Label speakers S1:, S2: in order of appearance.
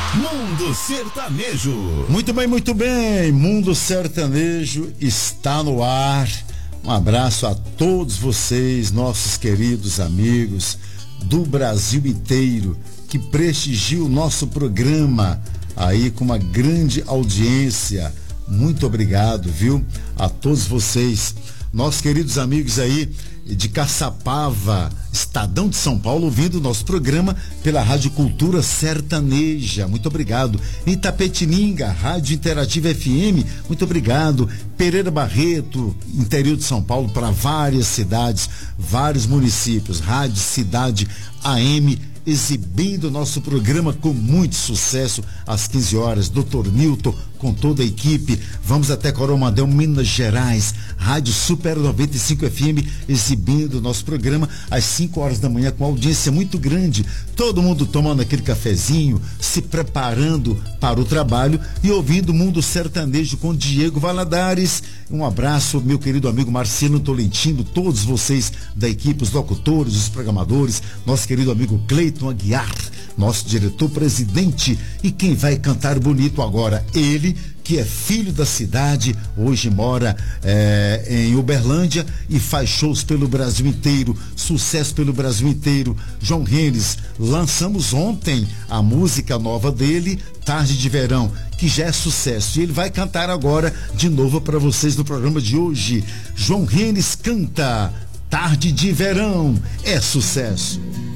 S1: Mundo Sertanejo.
S2: Muito bem. Mundo Sertanejo está no ar. Um abraço a todos vocês, nossos queridos amigos do Brasil inteiro, que prestigiam o nosso programa aí com uma grande audiência. Muito obrigado, viu? A todos vocês, nossos queridos amigos aí de Caçapava, Estadão de São Paulo, ouvindo o nosso programa pela Rádio Cultura Sertaneja. Muito obrigado. Em Itapetininga, Rádio Interativa FM, muito obrigado. Pereira Barreto, interior de São Paulo, para várias cidades, vários municípios. Rádio Cidade AM, exibindo o nosso programa com muito sucesso às 15 horas. Dr. Nilton com toda a equipe. Vamos até Coromandel, Minas Gerais. Rádio Super 95 FM, exibindo o nosso programa às 5 horas da manhã, com audiência muito grande. Todo mundo tomando aquele cafezinho, se preparando para o trabalho e ouvindo o Mundo Sertanejo com Diego Valadares. Um abraço, meu querido amigo Marcelo Tolentino, todos vocês da equipe, os locutores, os programadores, nosso querido amigo Cleiton Aguiar, nosso diretor-presidente. E quem vai cantar bonito agora? Ele, que é filho da cidade, hoje mora em Uberlândia e faz shows pelo Brasil inteiro, sucesso pelo Brasil inteiro. João Renes, lançamos ontem a música nova dele, Tarde de Verão, que já é sucesso, e ele vai cantar agora de novo para vocês no programa de hoje. João Renes canta Tarde de Verão, é sucesso.